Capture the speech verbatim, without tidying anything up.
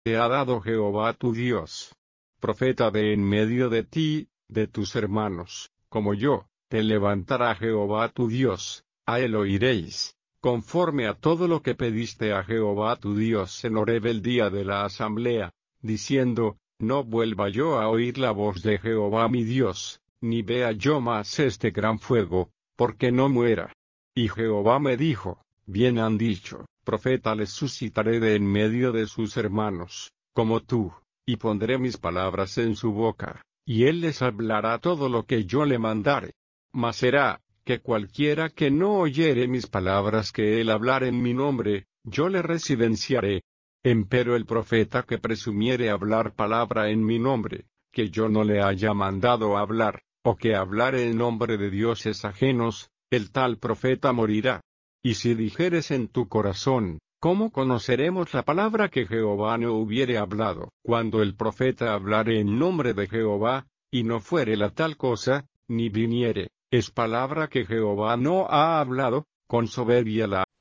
te ha dado Jehová tu Dios. Profeta de en medio de ti, de tus hermanos, como yo, te levantará Jehová tu Dios, a él oiréis, conforme a todo lo que pediste a Jehová tu Dios en Horeb el día de la asamblea, diciendo, no vuelva yo a oír la voz de Jehová mi Dios, ni vea yo más este gran fuego, porque no muera. Y Jehová me dijo, bien han dicho, profeta les suscitaré de en medio de sus hermanos, como tú, y pondré mis palabras en su boca, y él les hablará todo lo que yo le mandare. Mas será, que cualquiera que no oyere mis palabras que él hablare en mi nombre, yo le residenciaré. Empero el profeta que presumiere hablar palabra en mi nombre, que yo no le haya mandado hablar, o que hablare en nombre de dioses ajenos, el tal profeta morirá. Y si dijeres en tu corazón, ¿cómo conoceremos la palabra que Jehová no hubiere hablado? Cuando el profeta hablare en nombre de Jehová, y no fuere la tal cosa, ni viniere, es palabra que Jehová no ha hablado, con soberbia la